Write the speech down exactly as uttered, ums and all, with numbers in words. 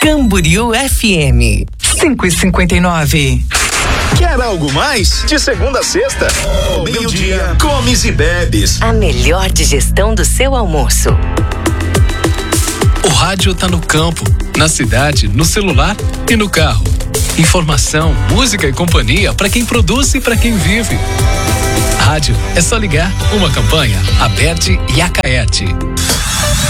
Camboriú F M cinco e cinquenta e nove. Quer algo mais? De segunda a sexta, ao meio-dia, comes e bebes. A melhor digestão do seu almoço. O rádio tá no campo, na cidade, no celular e no carro. Informação, música e companhia para quem produz e para quem vive. Rádio é só ligar. Uma campanha, Aberte e Acaerte.